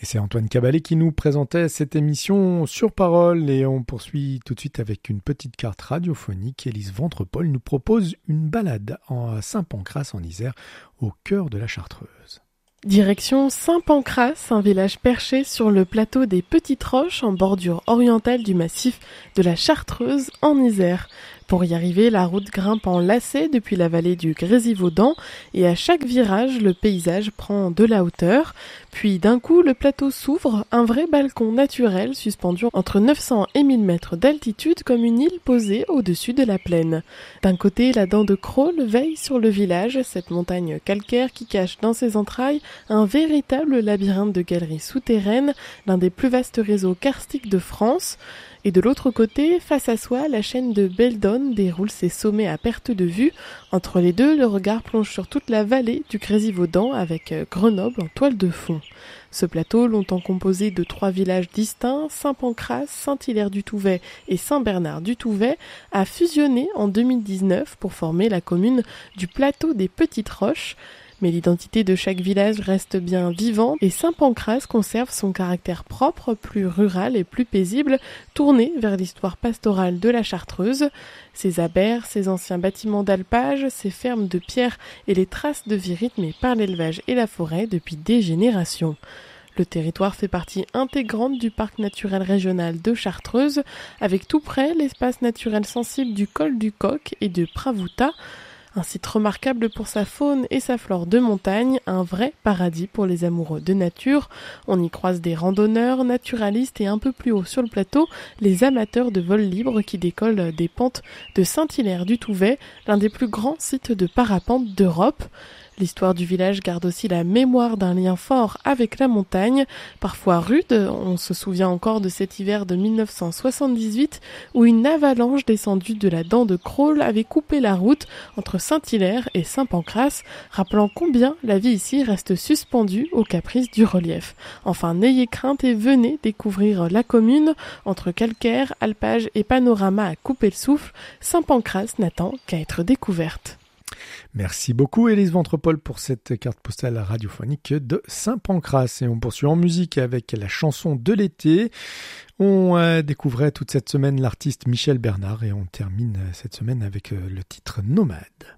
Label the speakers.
Speaker 1: Et c'est Antoine Caballet qui nous présentait cette émission sur parole et on poursuit tout de suite avec une petite carte radiophonique. Élise Ventrepol nous propose une balade à Saint-Pancrace en Isère, au cœur de la Chartreuse.
Speaker 2: Direction Saint-Pancrace, un village perché sur le plateau des Petites Roches en bordure orientale du massif de la Chartreuse en Isère. Pour y arriver, la route grimpe en lacet depuis la vallée du Grésivaudan et à chaque virage, le paysage prend de la hauteur. Puis d'un coup, le plateau s'ouvre, un vrai balcon naturel suspendu entre 900 et 1000 mètres d'altitude comme une île posée au-dessus de la plaine. D'un côté, la dent de Crolles veille sur le village, cette montagne calcaire qui cache dans ses entrailles un véritable labyrinthe de galeries souterraines, l'un des plus vastes réseaux karstiques de France. Et de l'autre côté, face à soi, la chaîne de Beldon déroule ses sommets à perte de vue. Entre les deux, le regard plonge sur toute la vallée du Grésivaudan avec Grenoble en toile de fond. Ce plateau, longtemps composé de 3 villages distincts, Saint-Pancrace, Saint-Hilaire-du-Touvet et Saint-Bernard-du-Touvet, a fusionné en 2019 pour former la commune du plateau des Petites Roches. Mais l'identité de chaque village reste bien vivante et Saint-Pancrace conserve son caractère propre, plus rural et plus paisible, tourné vers l'histoire pastorale de la Chartreuse. Ses abers, ses anciens bâtiments d'alpage, ses fermes de pierre et les traces de vie rythmées par l'élevage et la forêt depuis des générations. Le territoire fait partie intégrante du parc naturel régional de Chartreuse, avec tout près l'espace naturel sensible du col du Coq et de Pravouta, un site remarquable pour sa faune et sa flore de montagne, un vrai paradis pour les amoureux de nature. On y croise des randonneurs, naturalistes et un peu plus haut sur le plateau, les amateurs de vol libre qui décollent des pentes de Saint-Hilaire-du-Touvet, l'un des plus grands sites de parapente d'Europe. L'histoire du village garde aussi la mémoire d'un lien fort avec la montagne, parfois rude. On se souvient encore de cet hiver de 1978 où une avalanche descendue de la dent de Crolles avait coupé la route entre Saint-Hilaire et Saint-Pancrace, rappelant combien la vie ici reste suspendue aux caprices du relief. Enfin, n'ayez crainte et venez découvrir la commune. Entre calcaire, alpage et panorama à couper le souffle, Saint-Pancrace n'attend qu'à être découverte.
Speaker 1: Merci beaucoup Élise Ventrepol pour cette carte postale radiophonique de Saint-Pancrace. Et on poursuit en musique avec la chanson de l'été. On découvrait toute cette semaine l'artiste Michel Bernard et on termine cette semaine avec le titre Nomade.